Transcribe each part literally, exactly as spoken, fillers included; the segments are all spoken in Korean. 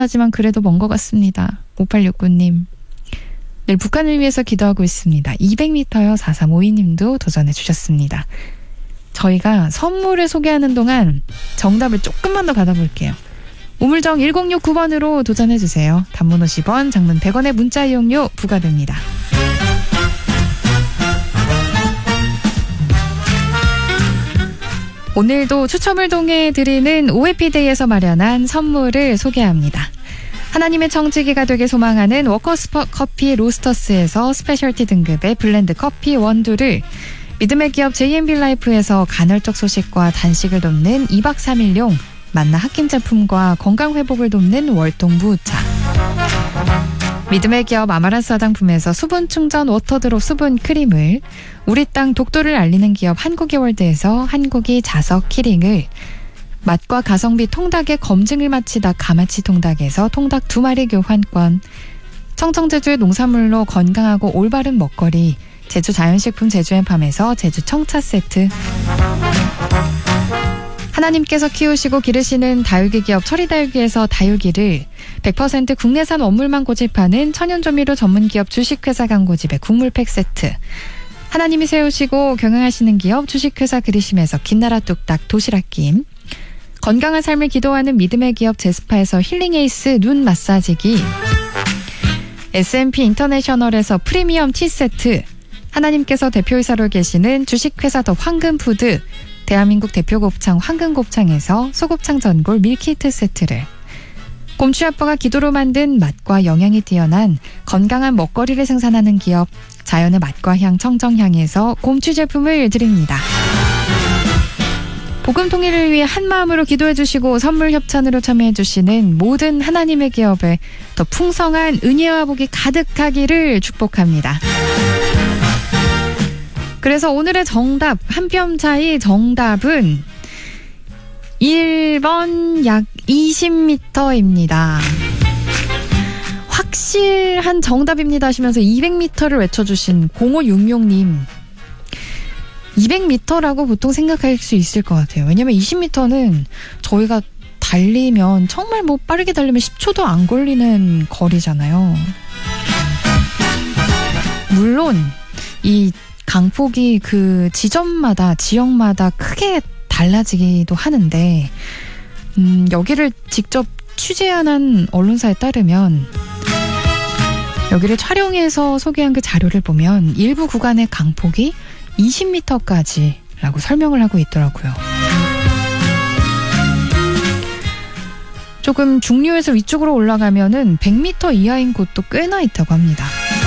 하지만 그래도 먼 것 같습니다. 오팔육구 님. 늘 북한을 위해서 기도하고 있습니다. 이백 미터요. 사삼오이 님도 도전해 주셨습니다. 저희가 선물을 소개하는 동안 정답을 조금만 더 받아볼게요. 우물정 일공육구 번으로 도전해 주세요. 단문 오십 원, 장문 백 원의 문자 이용료 부과됩니다. 오늘도 추첨을 통해 드리는 오해피데이에서 마련한 선물을 소개합니다. 하나님의 청지기가 되길 소망하는 워커스 커피 로스터스에서 스페셜티 등급의 블렌드 커피 원두를, 믿음의 기업 제이엠비라이프에서 간헐적 소식과 단식을 돕는 이박 삼일용 만나 핫김 제품과 건강회복을 돕는 월동 무차, 믿음의 기업 아마란스 화장품에서 수분 충전 워터드롭 수분 크림을, 우리 땅 독도를 알리는 기업 한국이 월드에서 한국이 자석 키링을, 맛과 가성비 통닭의 검증을 마치다 가마치 통닭에서 통닭 두 마리 교환권, 청청제주의 농산물로 건강하고 올바른 먹거리 제주 자연식품 제주앤팜에서 제주 청차 세트, 하나님께서 키우시고 기르시는 다육이 기업 철이다육이에서 다육이를, 백 퍼센트 국내산 원물만 고집하는 천연조미료 전문기업 주식회사 광고집의 국물팩 세트, 하나님이 세우시고 경영하시는 기업 주식회사 그리심에서 김나라 뚝딱 도시락김, 건강한 삶을 기도하는 믿음의 기업 제스파에서 힐링에이스 눈 마사지기, 에스엠피 인터내셔널에서 프리미엄 티 세트, 하나님께서 대표이사로 계시는 주식회사 더 황금푸드, 대한민국 대표 곱창 황금곱창에서 소곱창 전골 밀키트 세트를, 곰취 아빠가 기도로 만든 맛과 영양이 뛰어난 건강한 먹거리를 생산하는 기업 자연의 맛과 향 청정향에서 곰취 제품을 드립니다. 복음 통일을 위해 한 마음으로 기도해 주시고 선물 협찬으로 참여해 주시는 모든 하나님의 기업에 더 풍성한 은혜와 복이 가득하기를 축복합니다. 그래서 오늘의 정답, 한 뼘 차이 정답은 일 번 약 이십 미터입니다. 확실한 정답입니다 하시면서 이백 미터를 외쳐주신 공오육육 님. 이백 미터라고 보통 생각할 수 있을 것 같아요. 왜냐면 이십 미터는 저희가 달리면 정말 뭐 빠르게 달리면 십 초도 안 걸리는 거리잖아요. 물론 이 강폭이 그 지점마다 지역마다 크게 달라지기도 하는데 음, 여기를 직접 취재한 언론사에 따르면 여기를 촬영해서 소개한 그 자료를 보면 일부 구간의 강폭이 이십 미터까지라고 설명을 하고 있더라고요. 조금 중류에서 위쪽으로 올라가면은 백 미터 이하인 곳도 꽤나 있다고 합니다.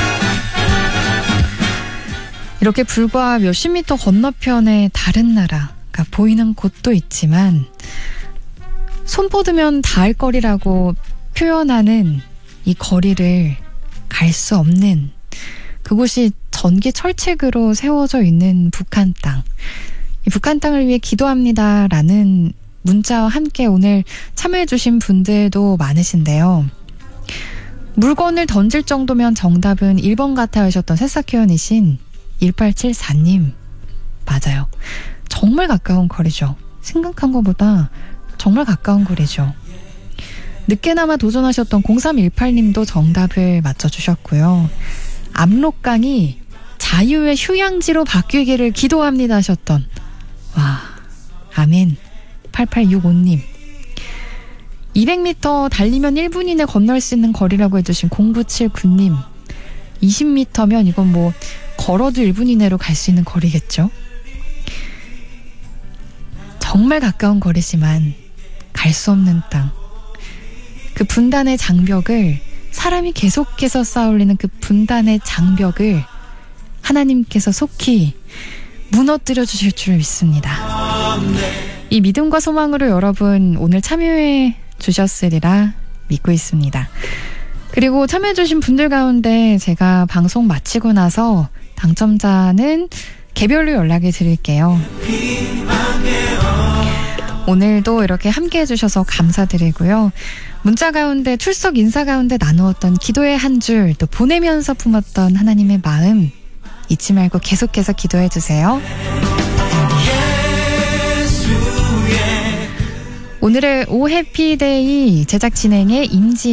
이렇게 불과 몇십 미터 건너편에 다른 나라가 보이는 곳도 있지만 손 뻗으면 닿을 거리라고 표현하는 이 거리를 갈 수 없는 그곳이 전기 철책으로 세워져 있는 북한 땅. 이 북한 땅을 위해 기도합니다라는 문자와 함께 오늘 참여해주신 분들도 많으신데요. 물건을 던질 정도면 정답은 일 번 같아 하셨던 새싹회원이신 일팔칠사 님. 맞아요. 정말 가까운 거리죠. 생각한 것보다 정말 가까운 거리죠. 늦게나마 도전하셨던 공삼일팔 님도 정답을 맞춰주셨고요. 압록강이 자유의 휴양지로 바뀌기를 기도합니다 하셨던, 와, 아멘. 팔팔육오 님. 이백 미터 달리면 일 분 이내 건널 수 있는 거리라고 해주신 공구칠구 님. 이십 미터면 이건 뭐 걸어도 일 분 이내로 갈 수 있는 거리겠죠. 정말 가까운 거리지만 갈 수 없는 땅. 그 분단의 장벽을, 사람이 계속해서 쌓아올리는 그 분단의 장벽을 하나님께서 속히 무너뜨려 주실 줄 믿습니다. 이 믿음과 소망으로 여러분 오늘 참여해 주셨으리라 믿고 있습니다. 그리고 참여해 주신 분들 가운데 제가 방송 마치고 나서 당첨자는 개별로 연락을 드릴게요. 오늘도 이렇게 함께 해주셔서 감사드리고요. 문자 가운데 출석 인사 가운데 나누었던 기도의 한 줄, 또 보내면서 품었던 하나님의 마음 잊지 말고 계속해서 기도해 주세요. 오늘의 오 해피데이 제작 진행의 임지